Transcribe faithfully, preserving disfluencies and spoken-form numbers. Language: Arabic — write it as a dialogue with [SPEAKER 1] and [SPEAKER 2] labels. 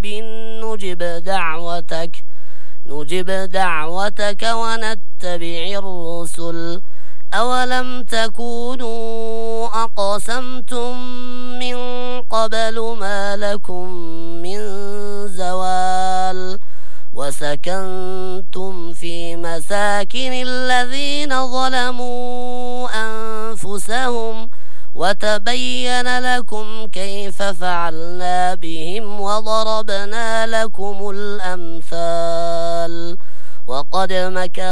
[SPEAKER 1] نجب دعوتك نجب دعوتك ونتبع الرسل أولم تكونوا أقسمتم من قبل ما لكم من زوال وسكنتم في مساكن الذين ظلموا أنفسهم وتبين لكم كيف فعلنا بهم وضربنا لكم الأمثال وقد مكروا